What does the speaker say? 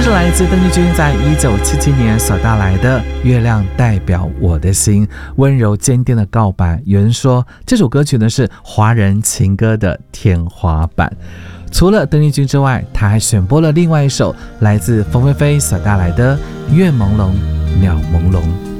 是来自邓丽君在1977年所带来的《月亮代表我的心》，温柔坚定的告白。有人说这首歌曲呢是华人情歌的天花板。除了邓丽君之外，他还选播了另外一首来自凤飞飞所带来的《月朦胧鸟朦胧》。